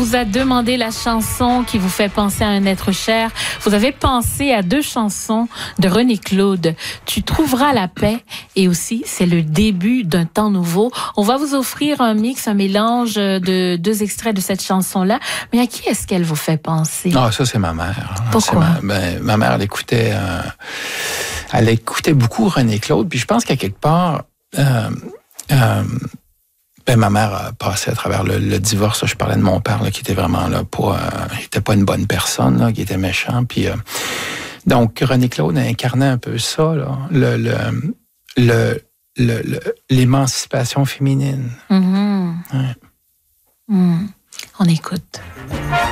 vous a demandé la chanson qui vous fait penser à un être cher, vous avez pensé à 2 chansons de René Claude. Tu trouveras la paix et aussi c'est le début d'un temps nouveau. On va vous offrir un mix, un mélange de 2 extraits de cette chanson-là. Mais à qui est-ce qu'elle vous fait penser? Ah, ça c'est ma mère. Pourquoi? Ma mère, elle écoutait beaucoup René Claude. Puis je pense qu'à quelque part, ma mère a passé à travers le divorce. Je parlais de mon père, là, qui était vraiment là, il était pas une bonne personne, là, qui était méchant. Puis donc René Claude incarnait un peu ça, là, l'émancipation féminine. Mm-hmm. Ouais. On écoute.